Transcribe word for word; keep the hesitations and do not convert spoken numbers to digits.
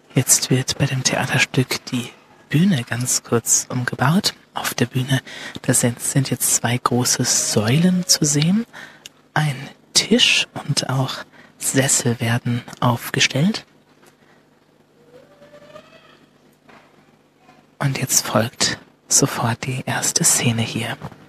Jetzt wird bei dem Theaterstück die Bühne ganz kurz umgebaut. Auf der Bühne, da sind, sind jetzt zwei große Säulen zu sehen. Ein Tisch und auch Sessel werden aufgestellt. Und jetzt folgt sofort die erste Szene hier.